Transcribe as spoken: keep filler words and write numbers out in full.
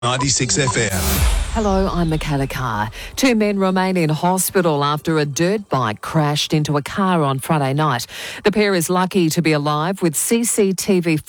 ninety-six F M. Hello, I'm Michaela Carr. Two men remain in hospital after a dirt bike crashed into a car on Friday night. The pair is lucky to be alive, with C C T V